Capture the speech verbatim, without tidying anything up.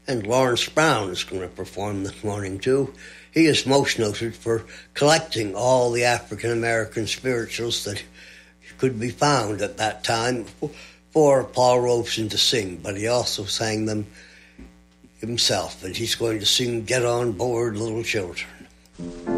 And Lawrence Brown is going to perform this morning too. He is most noted for collecting all the African American spirituals that could be found at that time for Paul Robeson to sing, but he also sang them himself, and he's going to sing Get On Board, Little Children.